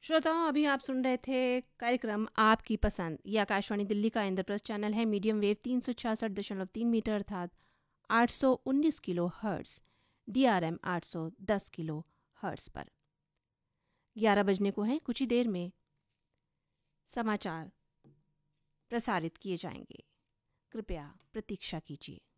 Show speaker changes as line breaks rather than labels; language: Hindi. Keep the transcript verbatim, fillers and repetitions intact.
श्रोताओं, अभी आप सुन रहे थे कार्यक्रम आपकी पसंद। ये आकाशवाणी दिल्ली का इंद्रप्रस्थ चैनल है, मीडियम वेव तीन सौ छियासठ दशमलव तीन मीटर अर्थात आठ सौ उन्नीस kilo hertz, D R M आठ सौ दस किलो हर्ट्स पर। ग्यारह बजने को हैं, कुछ ही देर में समाचार प्रसारित किए जाएंगे। कृपया प्रतीक्षा कीजिए।